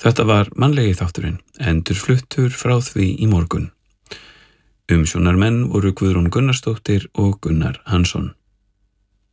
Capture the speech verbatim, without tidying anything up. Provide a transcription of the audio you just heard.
Þetta var mannlegi þátturinn, endurfluttur frá því í morgun. Umsjónarmenn voru Guðrún Gunnarsdóttir og Gunnar Hansson.